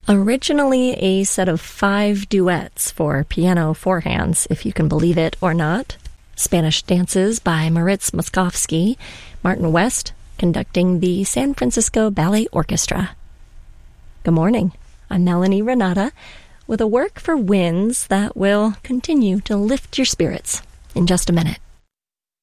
Originally a set of 5 duets for piano 4 hands, if you can believe it or not. Spanish dances by Moritz Moszkowski, Martin West conducting the San Francisco Ballet Orchestra. Good morning. I'm Melanie Renata with a work for winds that will continue to lift your spirits in just a minute.